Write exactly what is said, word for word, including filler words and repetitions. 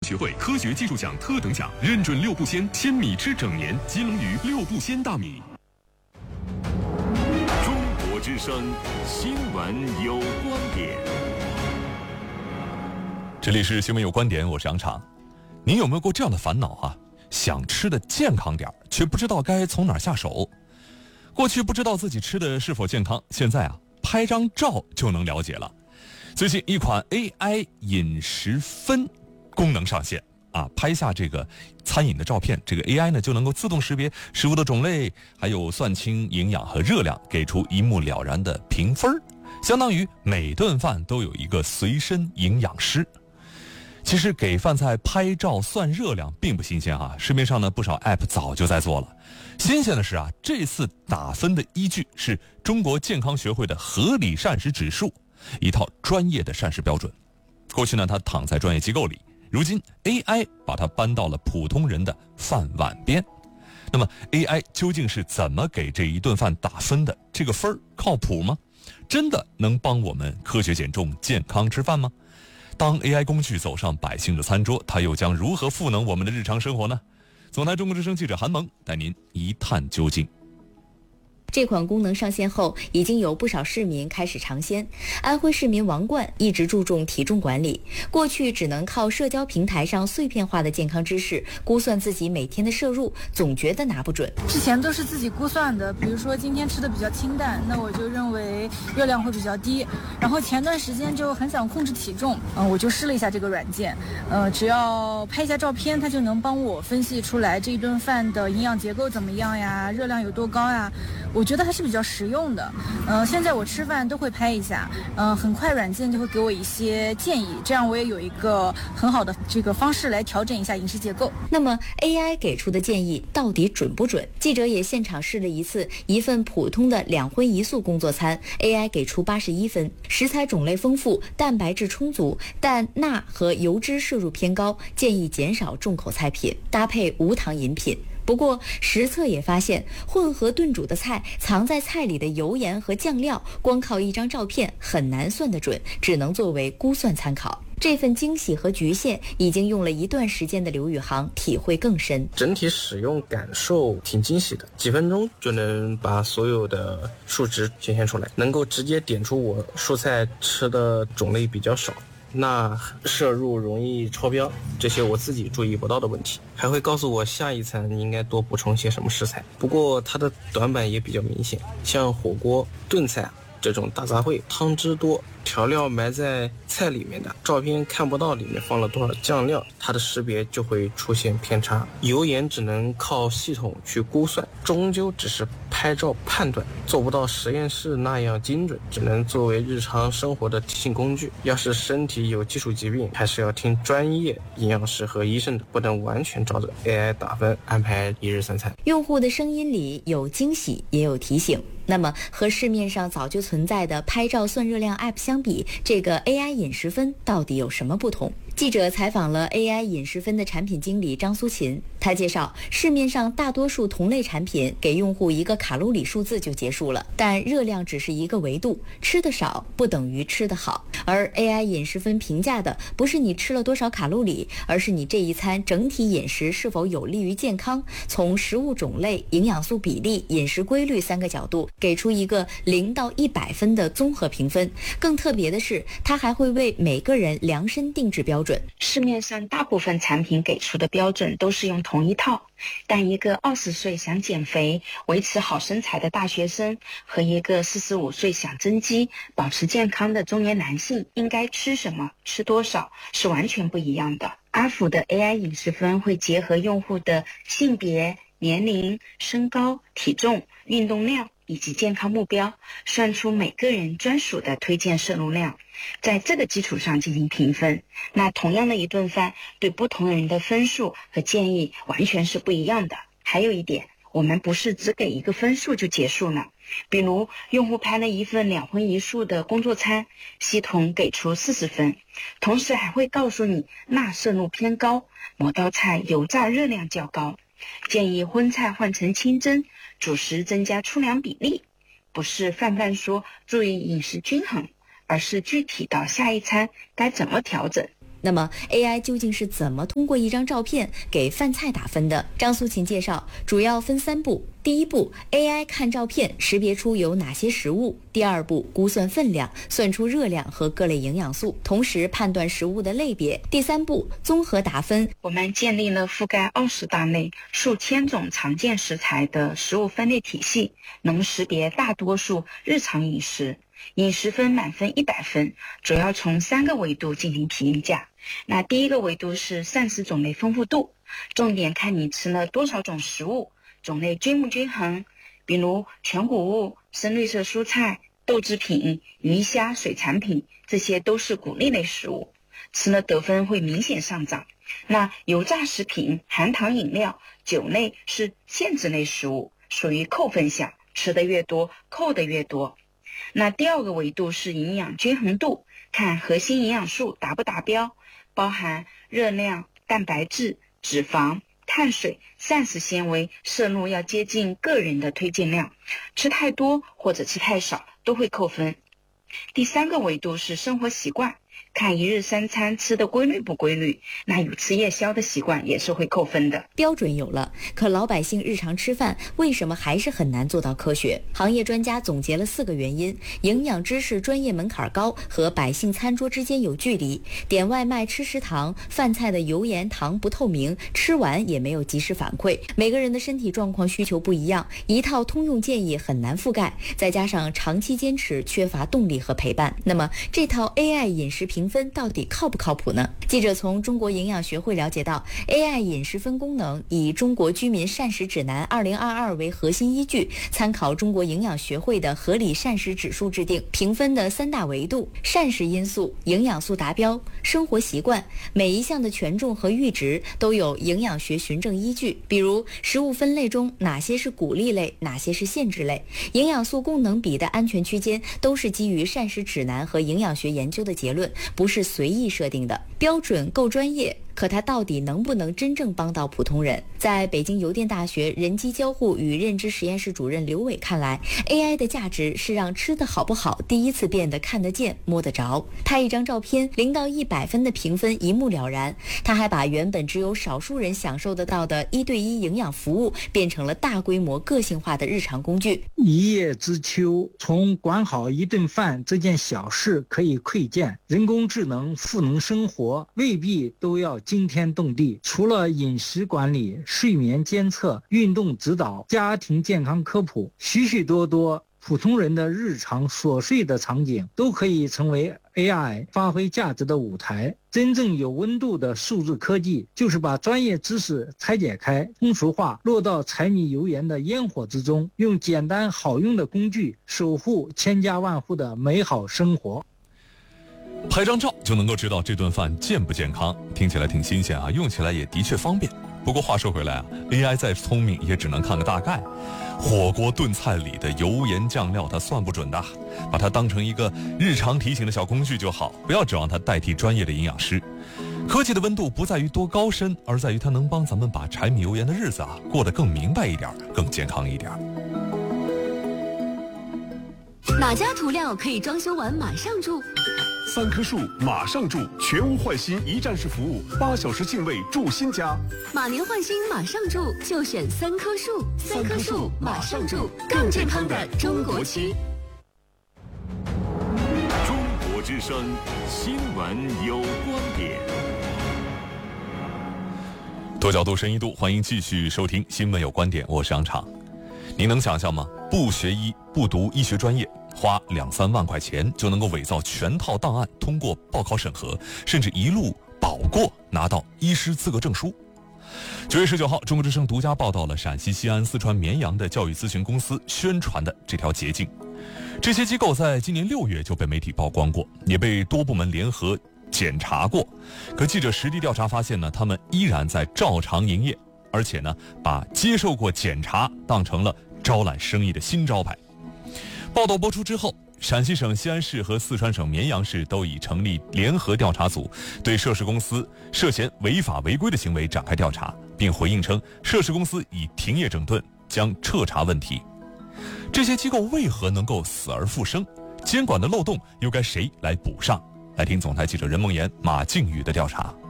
学会科学技术奖特等奖，认准六步鲜鲜米吃整年，吉隆鱼六步鲜大米。 中国之声新闻有观点， 这里是新闻有观点，我是杨常。您有没有过这样的烦恼啊？想吃的健康点，却不知道该从哪儿下手。过去不知道自己吃的是否健康，现在啊，拍张照就能了解了。最近一款 A I 饮食分功能上线啊，拍下这个餐饮的照片，这个 A I 呢就能够自动识别食物的种类，还有算清营养和热量，给出一目了然的评分，相当于每顿饭都有一个随身营养师。其实给饭菜拍照算热量并不新鲜啊，市面上呢不少 App 早就在做了。新鲜的是啊，这次打分的依据是中国健康学会的合理膳食指数，一套专业的膳食标准。过去呢，它躺在专业机构里，如今 A I 把它搬到了普通人的饭碗边。那么 A I 究竟是怎么给这一顿饭打分的？这个分靠谱吗？真的能帮我们科学减重、健康吃饭吗？当 A I 工具走上百姓的餐桌，它又将如何赋能我们的日常生活呢？总台中国之声记者韩萌带您一探究竟。 这款功能上线后，已经有不少市民开始尝鲜。安徽市民王冠一直注重体重管理，过去只能靠社交平台上碎片化的健康知识估算自己每天的摄入，总觉得拿不准。 之前都是自己估算的，比如说今天吃的比较清淡，那我就认为热量会比较低。然后前段时间就很想控制体重，嗯、呃，我就试了一下这个软件，呃，只要拍一下照片，它就能帮我分析出来这一顿饭的营养结构怎么样呀，热量有多高呀。我觉得还是比较实用的，嗯、呃，现在我吃饭都会拍一下，嗯、呃，很快软件就会给我一些建议，这样我也有一个很好的这个方式来调整一下饮食结构。 那么 A I 给出的建议到底准不准？记者也现场试了一次，一份普通的两荤一素工作餐 ，A I 给出八十一分，食材种类丰富，蛋白质充足，但钠和油脂摄入偏高，建议减少重口菜品，搭配无糖饮品。不过实测也发现，混合炖煮的菜藏在菜里的油盐和酱料，光靠一张照片很难算得准，只能作为估算参考。这份惊喜和局限，已经用了一段时间的刘宇航体会更深。 整体使用感受挺惊喜的，几分钟就能把所有的数值显现出来，能够直接点出我蔬菜吃的种类比较少，钠摄入容易超标，这些我自己注意不到的问题，还会告诉我下一餐应该多补充些什么食材。不过它的短板也比较明显，像火锅、炖菜这种大杂烩，汤汁多，调料埋在菜里面的，照片看不到里面放了多少酱料，它的识别就会出现偏差。油盐只能靠系统去估算，终究只是拍照判断，做不到实验室那样精准，只能作为日常生活的提醒工具。要是身体有基础疾病，还是要听专业营养师和医生的，不能完全照着 A I 打分安排一日三餐。 用户的声音里有惊喜，也有提醒。那么和市面上早就存在的拍照算热量 App 相比，这个 A I 饮食分到底有什么不同？记者采访了 A I 饮食分的产品经理张苏琴，他介绍，市面上大多数同类产品给用户一个卡路里数字就结束了，但热量只是一个维度，吃得少不等于吃得好。而 A I 饮食分评价的不是你吃了多少卡路里，而是你这一餐整体饮食是否有利于健康，从食物种类、营养素比例、饮食规律三个角度给出一个零到一百分的综合评分。更特别的是，它还会为每个人量身定制标准。 市面上大部分产品给出的标准都是用同一套，但一个二十岁想减肥、维持好身材的大学生和一个四十五岁想增肌、保持健康的中年男性应该吃什么、吃多少是完全不一样的。阿福的 A I 饮食分会结合用户的性别、年龄、身高、体重、运动量以及健康目标，算出每个人专属的推荐摄入量，在这个基础上进行评分。那同样的一顿饭，对不同人的分数和建议完全是不一样的。还有一点，我们不是只给一个分数就结束了。比如用户拍了一份两荤一素的工作餐，系统给出四十分，同时还会告诉你钠摄入偏高，某道菜油炸热量较高，建议荤菜换成清蒸，主食增加粗粮比例。不是泛泛说注意饮食均衡，而是具体到下一餐该怎么调整。 那么 A I 究竟是怎么通过一张照片给饭菜打分的？张素琴介绍，主要分三步。第一步 ，A I 看照片识别出有哪些食物；第二步，估算分量，算出热量和各类营养素，同时判断食物的类别；第三步，综合打分。 我们建立了覆盖二十大类、数千种常见食材的食物分类体系，能识别大多数日常饮食。饮食分满分一百分，主要从三个维度进行评价。那第一个维度是膳食种类丰富度，重点看你吃了多少种食物，种类均不均衡，比如全谷物、深绿色蔬菜、豆制品、鱼虾、水产品，这些都是谷类类食物，吃了得分会明显上涨。那油炸食品、含糖饮料、酒类是限制类食物，属于扣分项，吃的越多，扣的越多。那第二个维度是营养均衡度，看核心营养素达不达标，包含热量、蛋白质、脂肪、碳水、膳食纤维摄入要接近个人的推荐量，吃太多或者吃太少都会扣分。第三个维度是生活习惯，看一日三餐吃的规律不规律，那有吃夜宵的习惯也是会扣分的。 标准有了，可老百姓日常吃饭为什么还是很难做到科学？行业专家总结了四个原因：营养知识专业门槛高，和百姓餐桌之间有距离，点外卖吃食堂，饭菜的油盐糖不透明，吃完也没有及时反馈，每个人的身体状况需求不一样，一套通用建议很难覆盖，再加上长期坚持缺乏动力和陪伴，那么这套 A I 饮食评分到底靠不靠谱呢？记者从中国营养学会了解到， A I 饮食分功能以中国居民膳食指南二零二二为核心依据，参考中国营养学会的合理膳食指数制定评分的三大维度：膳食因素、营养素达标、生活习惯。每一项的权重和阈值都有营养学循证依据，比如食物分类中哪些是鼓励类，哪些是限制类，营养素功能比的安全区间都是基于膳食指南和营养学研究的结论，不是随意设定的。标准够专业，可它到底能不能真正帮到普通人？在北京邮电大学人机交互与认知实验室主任刘伟看来， A I 的价值是让吃的好不好第一次变得看得见摸得着。拍一张照片零到一百分的评分一目了然，他还把原本只有少数人享受得到的一对一营养服务变成了大规模个性化的日常工具。 一叶知秋，从管好一顿饭这件小事可以窥见，人工智能赋能生活未必都要惊天动地，除了饮食管理、睡眠监测、运动指导、家庭健康科普，许许多多普通人的日常琐碎的场景都可以成为 A I 发挥价值的舞台。真正有温度的数字科技，就是把专业知识拆解开、通俗化，落到柴米油盐的烟火之中，用简单好用的工具守护千家万户的美好生活。 拍张照就能够知道这顿饭健不健康，听起来挺新鲜啊，用起来也的确方便。不过话说回来啊 ，A I 再聪明也只能看个大概。火锅炖菜里的油盐酱料它算不准的，把它当成一个日常提醒的小工具就好，不要指望它代替专业的营养师。科技的温度不在于多高深，而在于它能帮咱们把柴米油盐的日子啊过得更明白一点，更健康一点。 哪家涂料可以装修完马上住？ 三棵树马上住，全屋换新一站式服务，八小时净位住新家。 马年换新马上住，就选三棵树。三棵树马上住，更健康的中国区。 中国之声，新闻有观点。 多角度深一度，欢迎继续收听新闻有观点，我是杨畅。您能想象吗？不学医，不读医学专业，花两三万块钱就能够伪造全套档案，通过报考审核，甚至一路保过，拿到医师资格证书。九月十九号，中国之声独家报道了陕西西安、四川绵阳的教育咨询公司宣传的这条捷径。这些机构在今年六月就被媒体曝光过，也被多部门联合检查过。可记者实地调查发现呢，他们依然在照常营业，而且呢，把接受过检查当成了招揽生意的新招牌。报道播出之后，陕西省西安市和四川省绵阳市都已成立联合调查组，对涉事公司涉嫌违法违规的行为展开调查，并回应称，涉事公司已停业整顿，将彻查问题。这些机构为何能够死而复生？监管的漏洞又该谁来补上？ 来听总台记者任梦妍、马靖宇的调查。